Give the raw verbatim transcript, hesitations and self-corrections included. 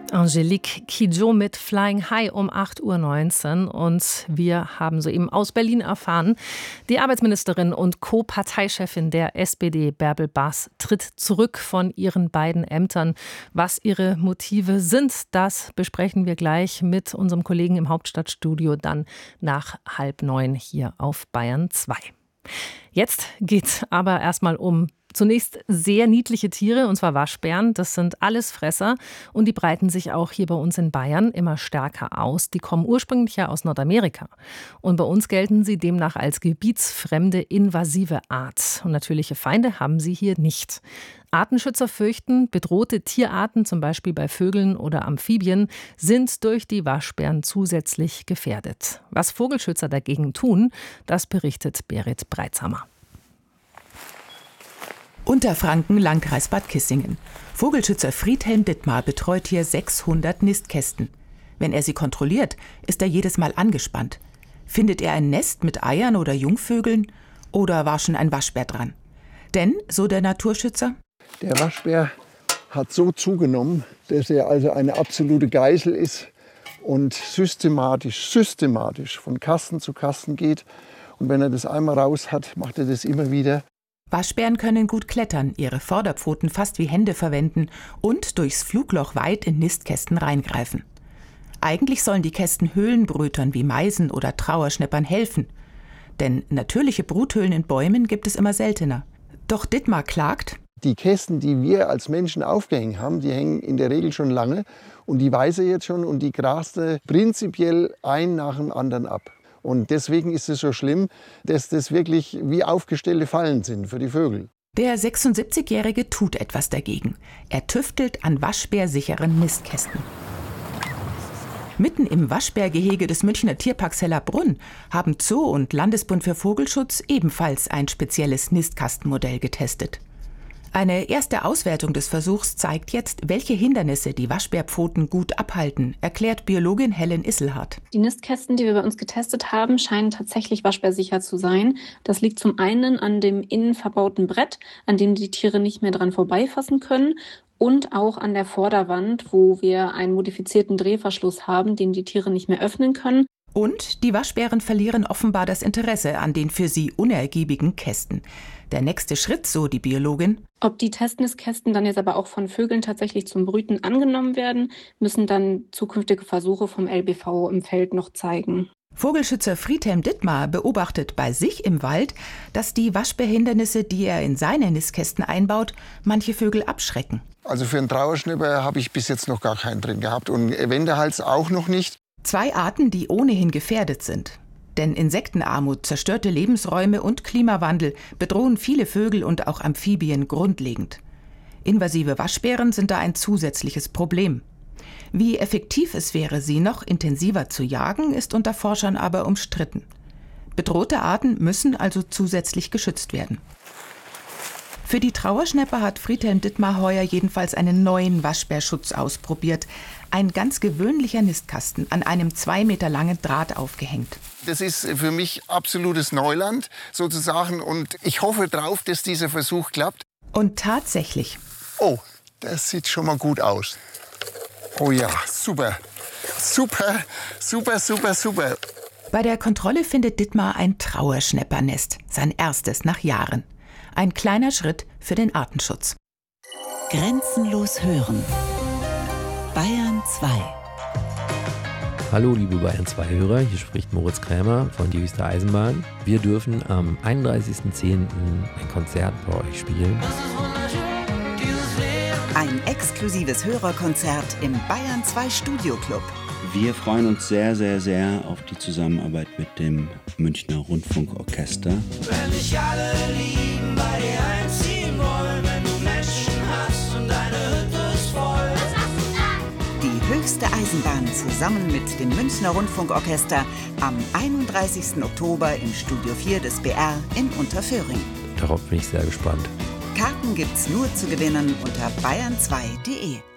Angelique Kidjo mit Flying High um acht Uhr neunzehn. Und wir haben soeben aus Berlin erfahren, die Arbeitsministerin und Co-Parteichefin der S P D, Bärbel Baas, tritt zurück von ihren beiden Ämtern. Was ihre Motive sind, das besprechen wir gleich mit unserem Kollegen im Hauptstadtstudio dann nach halb neun hier auf Bayern zwei. Jetzt geht's aber erstmal um zunächst sehr niedliche Tiere, und zwar Waschbären. Das sind Allesfresser und die breiten sich auch hier bei uns in Bayern immer stärker aus. Die kommen ursprünglich ja aus Nordamerika. Und bei uns gelten sie demnach als gebietsfremde, invasive Art. Und natürliche Feinde haben sie hier nicht. Artenschützer fürchten, bedrohte Tierarten, zum Beispiel bei Vögeln oder Amphibien, sind durch die Waschbären zusätzlich gefährdet. Was Vogelschützer dagegen tun, das berichtet Berit Breitzhammer. Unterfranken, Landkreis Bad Kissingen. Vogelschützer Friedhelm Dittmar betreut hier sechshundert Nistkästen. Wenn er sie kontrolliert, ist er jedes Mal angespannt. Findet er ein Nest mit Eiern oder Jungvögeln? Oder war schon ein Waschbär dran? Denn, so der Naturschützer: Der Waschbär hat so zugenommen, dass er also eine absolute Geißel ist und systematisch, systematisch von Kasten zu Kasten geht. Und wenn er das einmal raus hat, macht er das immer wieder. Waschbären können gut klettern, ihre Vorderpfoten fast wie Hände verwenden und durchs Flugloch weit in Nistkästen reingreifen. Eigentlich sollen die Kästen Höhlenbrütern wie Meisen oder Trauerschneppern helfen. Denn natürliche Bruthöhlen in Bäumen gibt es immer seltener. Doch Dittmar klagt: Die Kästen, die wir als Menschen aufgehängt haben, die hängen in der Regel schon lange. Und die weiß er jetzt schon und die grast prinzipiell ein nach dem anderen ab. Und deswegen ist es so schlimm, dass das wirklich wie aufgestellte Fallen sind für die Vögel. Der sechsundsiebzigjährige tut etwas dagegen. Er tüftelt an waschbärsicheren Nistkästen. Mitten im Waschbärgehege des Münchner Tierparks Hellerbrunn haben Zoo und Landesbund für Vogelschutz ebenfalls ein spezielles Nistkastenmodell getestet. Eine erste Auswertung des Versuchs zeigt jetzt, welche Hindernisse die Waschbärpfoten gut abhalten, erklärt Biologin Helen Isselhardt. Die Nistkästen, die wir bei uns getestet haben, scheinen tatsächlich waschbärsicher zu sein. Das liegt zum einen an dem innen verbauten Brett, an dem die Tiere nicht mehr dran vorbeifassen können, und auch an der Vorderwand, wo wir einen modifizierten Drehverschluss haben, den die Tiere nicht mehr öffnen können. Und die Waschbären verlieren offenbar das Interesse an den für sie unergiebigen Kästen. Der nächste Schritt, so die Biologin: Ob die Testnistkästen dann jetzt aber auch von Vögeln tatsächlich zum Brüten angenommen werden, müssen dann zukünftige Versuche vom L B V im Feld noch zeigen. Vogelschützer Friedhelm Dittmar beobachtet bei sich im Wald, dass die Waschbärhindernisse, die er in seine Nistkästen einbaut, manche Vögel abschrecken. Also für einen Trauerschnipper habe ich bis jetzt noch gar keinen drin gehabt und Wendehals auch noch nicht. Zwei Arten, die ohnehin gefährdet sind. Denn Insektenarmut, zerstörte Lebensräume und Klimawandel bedrohen viele Vögel und auch Amphibien grundlegend. Invasive Waschbären sind da ein zusätzliches Problem. Wie effektiv es wäre, sie noch intensiver zu jagen, ist unter Forschern aber umstritten. Bedrohte Arten müssen also zusätzlich geschützt werden. Für die Trauerschnepper hat Friedhelm Dittmar heuer jedenfalls einen neuen Waschbärschutz ausprobiert. Ein ganz gewöhnlicher Nistkasten, an einem zwei Meter langen Draht aufgehängt. Das ist für mich absolutes Neuland sozusagen und ich hoffe drauf, dass dieser Versuch klappt. Und tatsächlich. Oh, das sieht schon mal gut aus. Oh ja, super, super, super, super, super. Bei der Kontrolle findet Dittmar ein Trauerschneppernest, sein erstes nach Jahren. Ein kleiner Schritt für den Artenschutz. Grenzenlos hören. Bayern zwei. Hallo liebe Bayern zwei Hörer, hier spricht Moritz Krämer von Die Höchste Eisenbahn. Wir dürfen am einunddreißigsten zehnten ein Konzert bei euch spielen. Ein exklusives Hörerkonzert im Bayern zwei Studio Club. Wir freuen uns sehr, sehr, sehr auf die Zusammenarbeit mit dem Münchner Rundfunkorchester. Wenn dich alle lieben, bei dir einziehen wollen, wenn du Menschen hast und deine Hütte ist voll. Die Höchste Eisenbahn zusammen mit dem Münchner Rundfunkorchester am einunddreißigsten Oktober im Studio vier des B R in Unterföhring. Darauf bin ich sehr gespannt. Karten gibt's nur zu gewinnen unter bayern zwei punkt de.